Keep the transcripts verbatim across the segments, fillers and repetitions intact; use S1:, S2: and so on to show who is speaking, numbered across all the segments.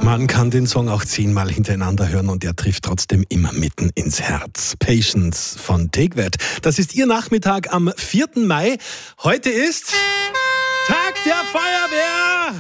S1: Man kann den Song auch zehnmal hintereinander hören und er trifft trotzdem immer mitten ins Herz. Patience von Take That. Das ist Ihr Nachmittag am vierten Mai. Heute ist Tag der Feuerwehr.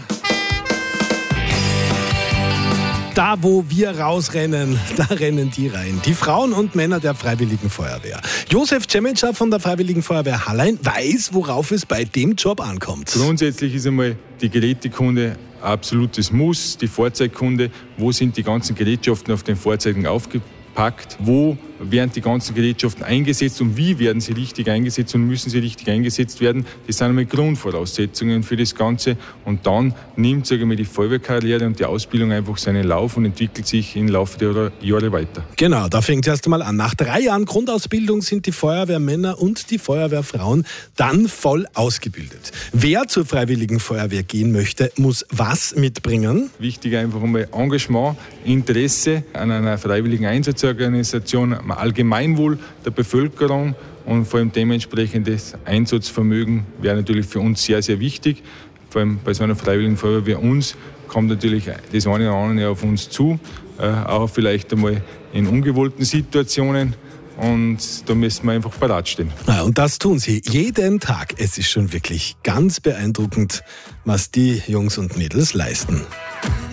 S1: Da, wo wir rausrennen, da rennen die rein. Die Frauen und Männer der Freiwilligen Feuerwehr. Josef Cemetscher von der Freiwilligen Feuerwehr Hallein weiß, worauf es bei dem Job ankommt.
S2: Grundsätzlich ist einmal die Gerätekunde absolutes Muss. Die Fahrzeugkunde, wo sind die ganzen Gerätschaften auf den Fahrzeugen aufgepackt, wo werden die ganzen Gerätschaften eingesetzt und wie werden sie richtig eingesetzt und müssen sie richtig eingesetzt werden. Das sind einmal Grundvoraussetzungen für das Ganze. Und dann nimmt, sage ich mal, die Feuerwehrkarriere und die Ausbildung einfach seinen Lauf und entwickelt sich im Laufe der Jahre weiter.
S1: Genau, da fängt es erst einmal an. Nach drei Jahren Grundausbildung sind die Feuerwehrmänner und die Feuerwehrfrauen dann voll ausgebildet. Wer zur Freiwilligen Feuerwehr gehen möchte, muss was mitbringen?
S2: Wichtig einfach einmal Engagement, Interesse an einer freiwilligen Einsatzorganisation, am Allgemeinwohl der Bevölkerung und vor allem dementsprechendes Einsatzvermögen wäre natürlich für uns sehr, sehr wichtig. Vor allem bei so einer Freiwilligen Feuerwehr uns kommt natürlich das eine oder andere auf uns zu, äh, auch vielleicht einmal in ungewollten Situationen. Und da müssen wir einfach parat stehen.
S1: Ja, und das tun sie jeden Tag. Es ist schon wirklich ganz beeindruckend, was die Jungs und Mädels leisten.